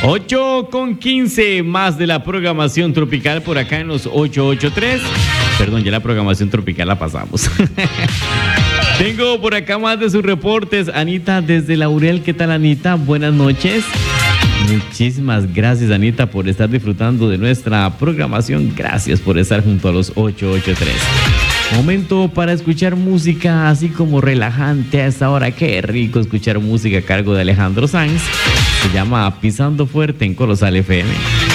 8:15 más de la programación tropical por acá en los 883. Perdón, ya la programación tropical la pasamos. Tengo por acá más de sus reportes. Anita desde Laurel. ¿Qué tal, Anita? Buenas noches. Muchísimas gracias, Anita, por estar disfrutando de nuestra programación. Gracias por estar junto a los 883. Momento para escuchar música así como relajante a esta hora. Qué rico escuchar música a cargo de Alejandro Sanz. Se llama Pisando Fuerte en Colosal FM.